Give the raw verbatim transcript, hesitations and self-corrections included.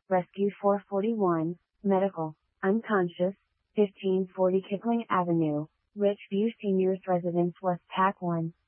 Rescue four forty-one, Medical, unconscious, fifteen forty Kipling Avenue, Richview Seniors Residence Westpac one.